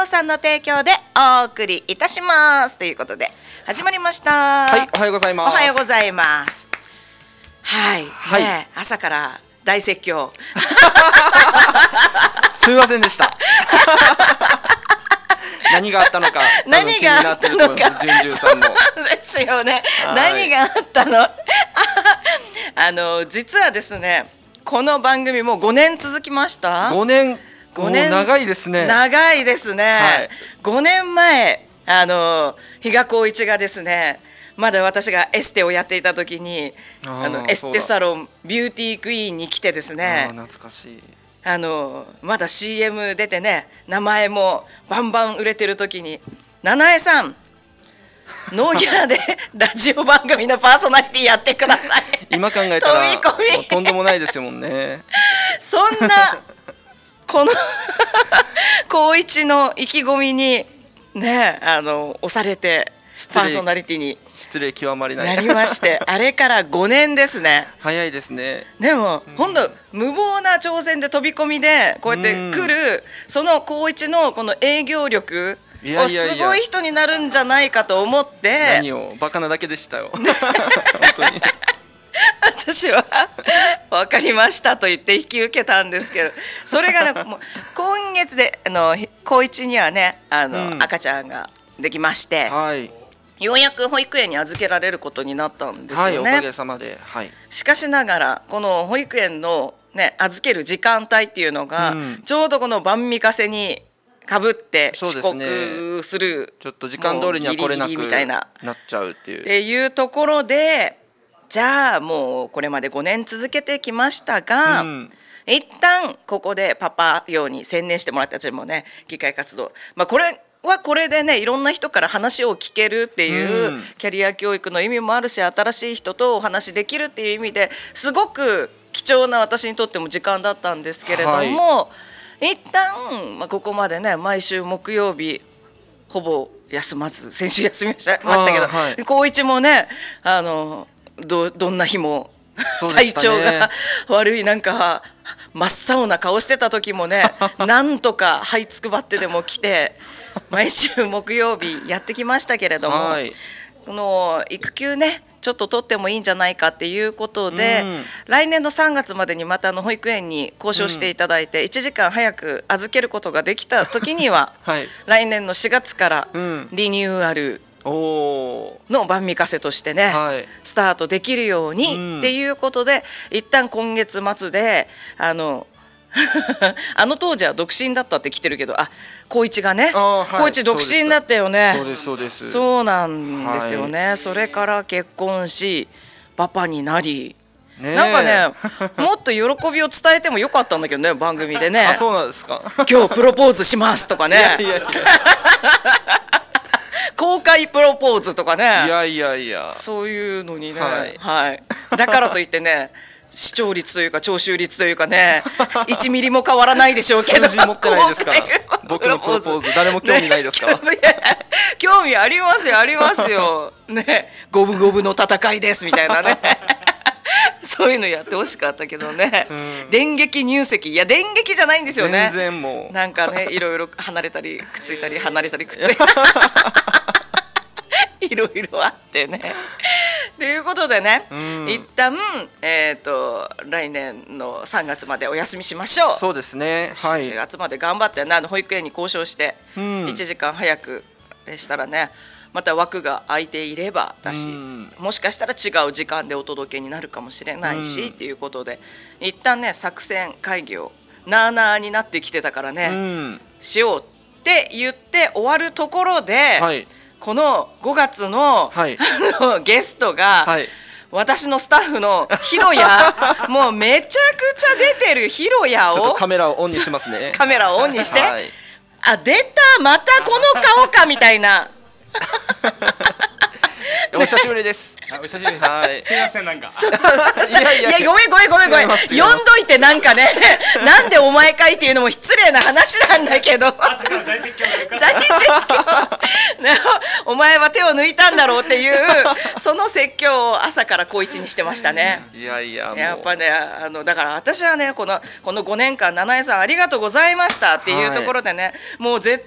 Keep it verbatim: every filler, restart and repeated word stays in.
さんの提供でお送りいたしますということで始まりました。 はい、おはようございます。 おはようございます。はい、 はいね、朝から大説教すみませんでした何があったのか何があったのかそうですよね。何があったのあの実はですね、この番組もうごねん続きました。 ごねん、 ごねん長いですね。 長いですね、はい、ごねんまえあの比嘉光一がですね、まだ私がエステをやっていた時にああのエステサロンビューティークイーンに来てですね、 あ懐かしい、 あのまだ シーエム 出てね、名前もバンバン売れてる時に七重さんノーギャラでラジオ番組のパーソナリティやってください今考えたら飛び込みもうとんでもないですもんねそんなこの光一の意気込みにね、あの押されてパーソナリティに失礼極まりないなりましてあれからごねんですね。 早いですね。 でも、うん、本当無謀な挑戦で飛び込みでこうやって来る、うん、その光一のこの営業力をすごい人になるんじゃないかと思って。 何をバカなだけでしたよ本当に私は分かりましたと言って引き受けたんですけど、それが、ね、もう今月であの光一にはねあの、うん、赤ちゃんができまして、 はい、 ようやく保育園に預けられることになったんですよね。 はい、おかげさまで、はい、 しかしながらこの保育園の、ね、預ける時間帯っていうのが、うん、ちょうどこの晩御風にかぶって遅刻する、 ね、ちょっと時間通りには来れなくなっちゃうっていう、 っていうところで、じゃあもうこれまでごねん続けてきましたが、うん、一旦ここでパパ用に専念してもらったたちもね、議会活動、まあ、これはこれでね、いろんな人から話を聞けるっていう、うん、キャリア教育の意味もあるし、新しい人とお話できるっていう意味ですごく貴重な私にとっても時間だったんですけれども、はい、一旦、まあ、ここまでね毎週木曜日ほぼ休まず、先週休みましたけど、はい、光一もねあの ど, どんな日も体調が悪い、なんか真っ青な顔してた時もねなんとか這いつくばってでも来て毎週木曜日やってきましたけれども、はい、この育休ねちょっと取ってもいいんじゃないかっていうことで、うん、来年のさんがつまでにまたあの保育園に交渉していただいて、うん、いちじかん早く預けることができた時には、はい、来年のしがつからリニューアルの晩御風としてね、はい、スタートできるようにっていうことで、うん、一旦今月末であのあの当時は独身だったって来てるけど、あ、光一がね、はい、光一独身だったよね。 そうですそうです。 そうなんですよね、はい、それから結婚しパパになり、ね、なんかねもっと喜びを伝えてもよかったんだけどね、番組でねあ、そうなんですか今日プロポーズしますとかねいやいやいや公開プロポーズとかね、 いやいやいや、 そういうのにね、はいはい、だからといってね視聴率というか聴取率というかねいちミリも変わらないでしょうけど、 数字持ってないですから僕のプロポーズ誰も興味ないですか、ね、 興味ありますよありますよね、五分五分の戦いですみたいなねそういうのやってほしかったけどね、うん、電撃入籍、いや電撃じゃないんですよね、 全然もうなんかねいろいろ離れたりくっついたり離れたりくっついたりいろいろあってねということでね、うん、一旦、えーと、来年のさんがつまでお休みしましょう。 そうですね、はい、 しがつまで頑張って、ね、あの保育園に交渉して、うん、いちじかん早くでしたらね、また枠が空いていればだし、うん、もしかしたら違う時間でお届けになるかもしれないし、うん、っていうことで一旦ね作戦会議をなあなあになってきてたからね、うん、しようって言って終わるところで、はい、このごがつ の,、はい、あのゲストが、はい、私のスタッフのヒロヤもうめちゃくちゃ出てるヒロヤをちょっとカメラをオンにしますねカメラをオンにして、はい、あ出たまたこの顔かみたいなお久しぶりです。 お久しぶりです。はい。すみませんなんか。 そうそういやいやごめんごめんごめんごめん。呼んどいてなんかね、なんでお前かいっていうのも失礼な話なんだけど。 朝から大説教がよかった。 大説教。お前は手を抜いたんだろうっていうその説教を朝から高一にしてましたね。 いやいや。 やっぱねあのだから私はねこのこのごねんかん七重さんありがとうございましたっていうところでね、はい、もう絶